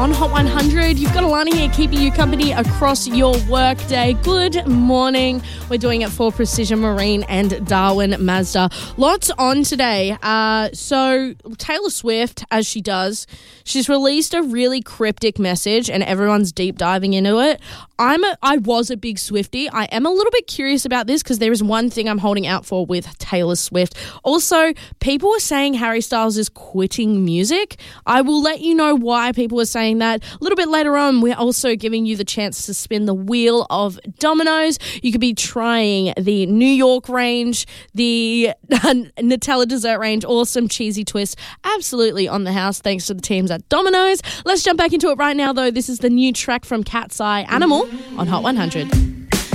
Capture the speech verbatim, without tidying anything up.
on Hot one hundred. You've got Alana here keeping you company across your workday. Good morning. We're doing it for Precision Marine and Darwin Mazda. Lots on today. Uh, so Taylor Swift, as she does, she's released a really cryptic message and everyone's deep diving into it. I'm a, I was a big Swiftie. I am a little bit curious about this because there is one thing I'm holding out for with Taylor Swift. Also, people were saying Harry Styles is quitting music. I will let you know why people were saying that. A little bit later on, we're also giving you the chance to spin the wheel of Domino's. You could be trying the New York range, the Nutella dessert range, or some cheesy twists absolutely on the house thanks to the teams at Domino's. Let's jump back into it right now, though. This is the new track from Cat's Eye, Animal, on Hot one hundred.